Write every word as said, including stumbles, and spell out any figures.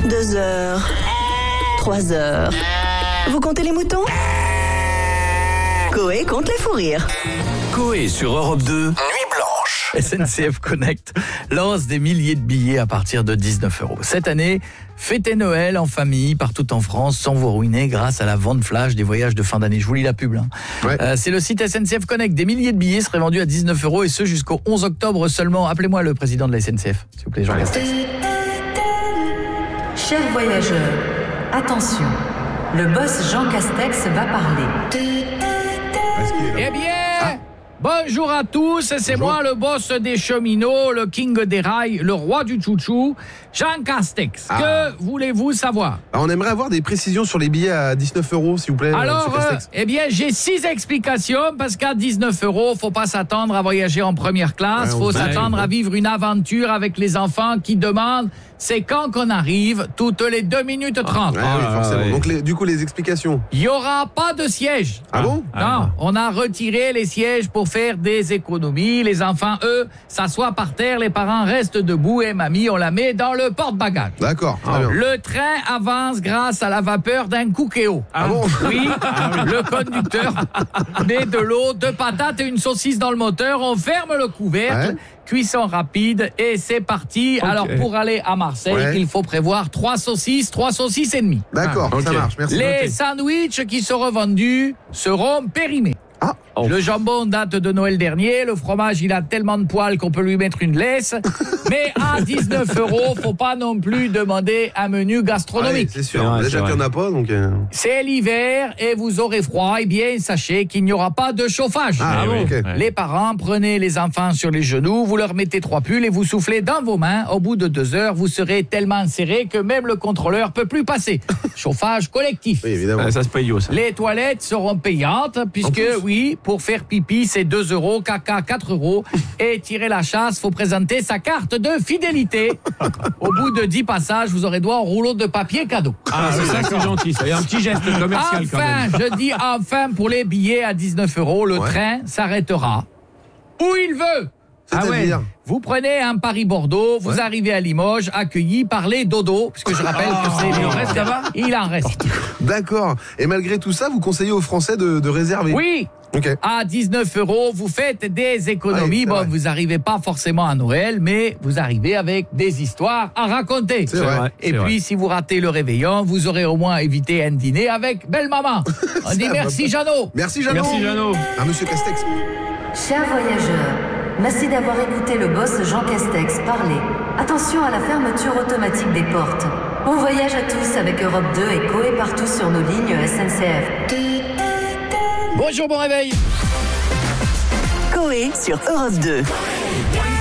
Deux heures. Trois heures. Vous comptez les moutons ? Coé compte les fous rires. Coé sur Europe deux, Nuit Blanche. S N C F Connect lance des milliers de billets à partir de dix-neuf euros. Cette année, fêtez Noël en famille partout en France sans vous ruiner grâce à la vente flash des voyages de fin d'année. Je vous lis la pub. Hein. Ouais. Euh, c'est le site S N C F Connect. Des milliers de billets seraient vendus à dix-neuf euros et ce jusqu'au onze octobre seulement. Appelez-moi le président de la S N C F, s'il vous plaît, Jean Castex. Chers voyageurs, attention, le boss Jean Castex va parler. Eh bien, ah. bonjour à tous, c'est bonjour. Moi le boss des cheminots, le king des rails, le roi du chouchou, Jean Castex. Ah. Que voulez-vous savoir ? Alors, on aimerait avoir des précisions sur les billets à dix-neuf euros, s'il vous plaît. Alors, euh, eh bien, j'ai six explications, parce qu'à dix-neuf euros, faut pas s'attendre à voyager en première classe, ouais, faut s'attendre à vivre une aventure avec les enfants qui demandent c'est quand qu'on arrive, toutes les deux minutes trente. Ah, oui, forcément. Donc, les, du coup, les explications. Il n'y aura pas de siège. Ah, ah bon ? Non, ah. on a retiré les sièges pour faire des économies. Les enfants, eux, s'assoient par terre, les parents restent debout et mamie, on la met dans le porte-bagages. D'accord. Ah, le train avance grâce à la vapeur d'un cookéo. Ah bon ? Oui, ah, oui. Le conducteur met de l'eau, deux patates et une saucisse dans le moteur. On ferme le couvercle. Ouais. Cuisson rapide et c'est parti. Okay. Alors pour aller à Marseille, ouais. il faut prévoir trois saucisses, trois saucisses et demie. D'accord, ah, okay. ça marche. Merci. Les okay. sandwichs qui seront vendus seront périmés. Ah. Oh. Le jambon date de Noël dernier. Le fromage, il a tellement de poils qu'on peut lui mettre une laisse. Mais à dix-neuf euros, faut pas non plus demander un menu gastronomique. Ouais, c'est sûr. Ouais, déjà qu'il n'y en a pas, donc. Euh... C'est l'hiver et vous aurez froid. Eh bien, sachez qu'il n'y aura pas de chauffage. Ah, ah bon. Okay. Les parents, prenez les enfants sur les genoux, vous leur mettez trois pulls et vous soufflez dans vos mains. Au bout de deux heures, vous serez tellement serré que même le contrôleur peut plus passer. Chauffage collectif. Oui, évidemment. Ah, ça se paye haut, ça. Les toilettes seront payantes puisque, oui, pour faire pipi, c'est deux euros, caca, quatre euros. Et tirer la chasse, faut présenter sa carte de fidélité. Au bout de dix passages, vous aurez droit au rouleau de papier cadeau. Ah, c'est ça, c'est gentil. Ça y a un petit geste commercial enfin, quand même. je dis enfin, pour les billets à dix-neuf euros, le ouais. train s'arrêtera où il veut. Ah ouais. Vous prenez un Paris-Bordeaux, vous ouais. arrivez à Limoges, accueilli par les dodos, puisque je rappelle oh, que c'est... Il en reste là-bas ? Il en reste. D'accord. Et malgré tout ça, vous conseillez aux Français de, de réserver ? Oui. Okay. À dix-neuf euros, vous faites des économies. Ouais, bon, vrai. Vous n'arrivez pas forcément à Noël, mais vous arrivez avec des histoires à raconter. C'est vrai. Et c'est puis, vrai. si vous ratez le réveillon, vous aurez au moins évité un dîner avec belle-maman. On dit merci, Jeannot. Merci, Jeannot. Merci, Jeannot. Ah, monsieur Castex. Chers voyageurs, merci d'avoir écouté le boss Jean Castex parler. Attention à la fermeture automatique des portes. Bon voyage à tous avec Europe deux et Coé partout sur nos lignes S N C F. Bonjour, bon réveil. Coé sur Europe deux.